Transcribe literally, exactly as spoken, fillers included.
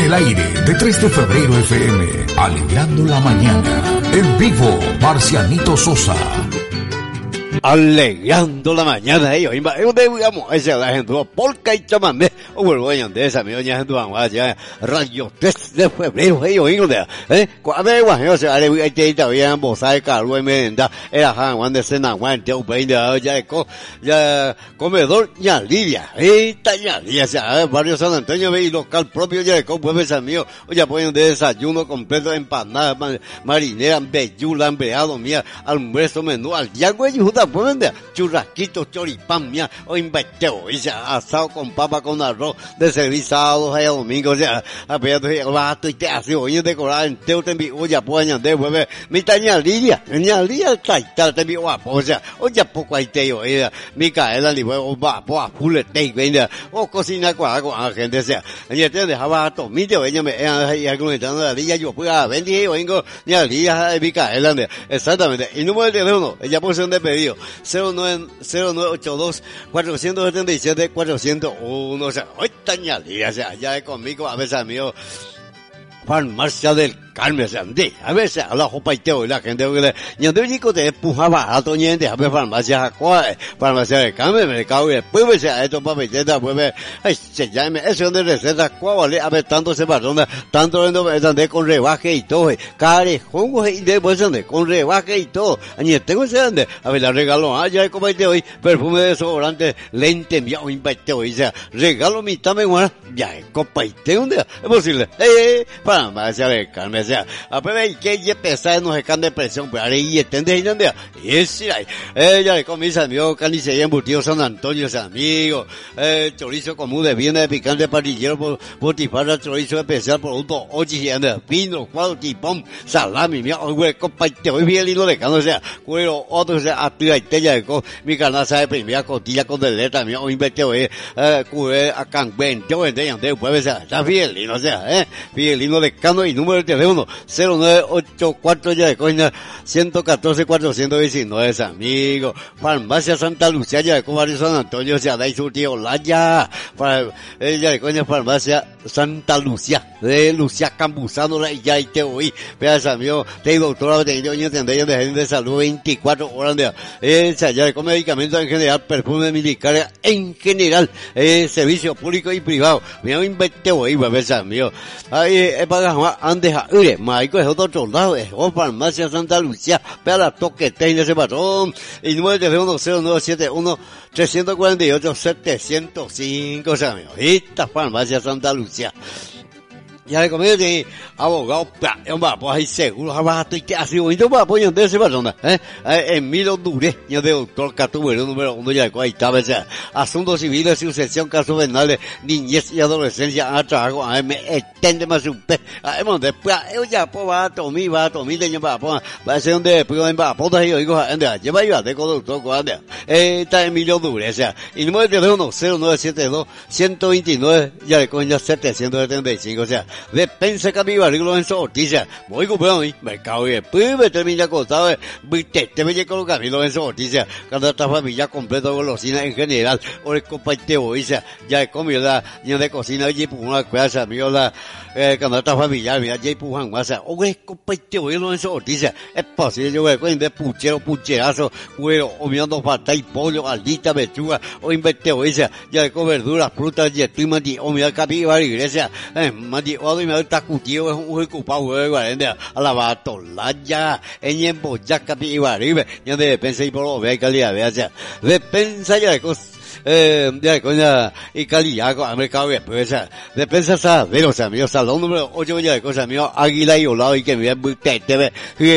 el aire de tres de febrero F M, alegrando la mañana. En vivo, Marcianito Sosa. Alegrando la mañana, ellos, yo digamos, esa la gente, polka y chamamé, o vuelvo a de esa, mi doña gente, ya, radio tres de febrero, ellos, eh, cuando hay guaje, o sea, hay que ir todavía en Bosai, Carlos, y Medenda, era Juan, Juan de Sena, Juan, Teo, Peña, ya, ya, comedor, ya, Lidia, esta, ya, Lidia, ya, barrio San Antonio, y local propio, ya, con pueblos amigos, o ya, ponen de desayuno completo, empanada, marinera, bellula, hambreado, mía, almuerzo, menú, al día, güey, justa, pueden de churrasquito, choripán, mía, o inventeo, ya, asado con papa, con arroz, de servir sábados y domingos, ya, apenas el vato y te hace hoy decorar entero, te envío, ya, pues, añade, pues, mi taña Lidia, ña Lidia, taita, te envío, guapo, ya, o ya, poco ahí te yo, ya, Micaela, li, o va, pues, a fulete, venga, o cocina con algo, a gente, sea, ya te dejaba a tomite, o ella me, y argumentando la Lidia, yo, pues, a vendí, o vengo, ña Lidia, Micaela, exactamente, y número de teléfono, ella puso un despedido, cero nueve ocho dos, cuatro siete siete, cuatro cero uno, o sea, hoy taña Lidia, o sea, ya es conmigo, a veces amigo, farmacia del Carmen, o sea, de, a veces a la jopa y teo, y la gente, que le, ñande chico te empujaba a toñente, a ver farmacia, a cuál, farmacia del Carmen, mercado, y después, o sea, esto papeleta, pues, ay, se llame, eso de recetas, cuál, vale, a ver, tanto se patrona, tanto de con rebaje y todo, carejón, y después ande, con rebaje y todo, añe, tengo ese ande, a ver, la regalo, ah, ya, como te hoy, perfume de desodorante, lente, mía, o invite hoy, o sea, regalo mitad me guarda, ya, copa y teo, es posible, eh, farmacia del Carmen, o sea, a ver, que ya pesar no se can de presión, pero ahí entiende y no anda. Y es ella le come mis amigos, carnicería embutido San Antonio, sus amigos, eh, chorizo común de viene de picante parrillero por, por tifarra, chorizo especial, producto ochi y anda, pino, cuadro, tipón, salami, mía, güey, compadre, hoy bien lindo de cano, o sea, cuero, otro, o sea, activa y tella de co, mi canasta de primera costilla con deleta, mía, hoy invente, hoy, eh, cubre, a canben, yo vende, y ande, pues, o sea, está bien lindo, o sea, eh, bien lindo de cano y número de teléfono, cero nueve ocho cuatro ya de coña ciento catorce cuatrocientos diecinueve, amigo. Farmacia Santa Lucía ya de Barrio San Antonio, se ha dado su tío Laya. Para ella de coña farmacia Santa Lucía de Lucía Campuzano la ya y te oí. Veas amigo, te doctora de doña tendencia de gente de salud veinticuatro horas de esa ya de con medicamentos en general, perfume militar en general, eh, servicio público y privado. Mira invente hoy, pues amigo. Ahí es para antes a ure Maico es otro soldado, es o farmacia Santa Lucía, para la toque de ese patrón, y número de teléfono cero nueve siete uno, tres cuatro ocho, siete cero cinco, o sea, amigo, esta farmacia Santa Lucía. Ya le comí de abogado, pues ahí seguro, abajo y que así bonito, para apoyar de ese persona, eh, Emilio Dure, ya de doctor Catubero, número uno, ya de ahí estaba, o sea, asuntos civiles, sucesión, casos penales, niñez y adolescencia, a trabajo, a me extende más un pe, a hemos después, yo ya, pues va a tomar, va a tomar, ya va a poner, va a ser donde después va a poner, yo digo, anda, lleva yo a de con doctor, cuando, eh, está Emilio Dure, o sea, y número de teléfono cero nueve siete dos, ciento veintinueve, ya de coña setecientos setenta y cinco, o sea, Despensa Capibari, Lorenzo Ortiz, voy comprando y mercado y después me termina acostado, viste, te me con Camilo Lorenzo Ortiz, cada esta familia completa golosina en general, o el compadre hoy, ya de comida, ya de cocina, y por una cosa, amigo, la, eh, cuando esta familia, mira, ya por una cosa, o el compadre hoy, Lorenzo Ortiz, es posible, yo voy de puchero, pucherazo, güero, o mirando falta y pollo, aldita, pechuga, o invente hoy, ya de con verduras, frutas, y estoy mandi, o mira Capibari, iglesia, eh, mandi, o me está cutido es un ocupado güey a la batolaya en emboya Capibari ya de despensa y por lo ve calidad vea sea despensa ya de cosas eh de coña y calidad con mercado después despensa sa de los amigos salón número ocho ya de cosas mío Águila y Olado y que me te te